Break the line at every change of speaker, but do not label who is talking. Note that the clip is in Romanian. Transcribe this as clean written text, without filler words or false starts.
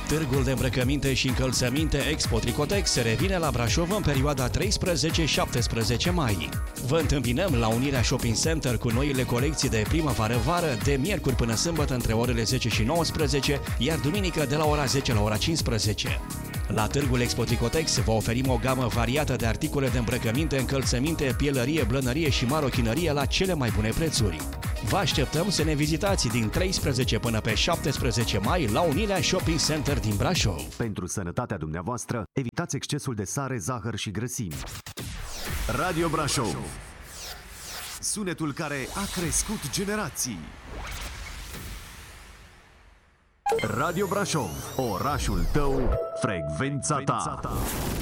Târgul de îmbrăcăminte și încălțăminte Expo Tricotex revine la Brașov în perioada 13-17 mai. Vă întâmpinăm la Unirea Shopping Center cu noile colecții de primăvară-vară de miercuri până sâmbătă între orele 10 și 19, iar duminică de la ora 10 la ora 15. La Târgul Expo Tricotex vă oferim o gamă variată de articole de îmbrăcăminte, încălțăminte, pielărie, blănărie și marochinărie la cele mai bune prețuri. Vă așteptăm să ne vizitați din 13 până pe 17 mai la Unirea Shopping Center din Brașov.
Pentru sănătatea dumneavoastră, evitați excesul de sare, zahăr și grăsimi. Radio Brașov. Sunetul care a crescut generații. Radio Brașov. Orașul tău, frecvența ta.